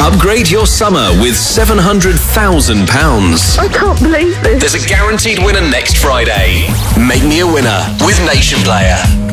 Upgrade your summer with £700,000. I can't believe this. There's a guaranteed winner next Friday. Make me a winner with Nation Player.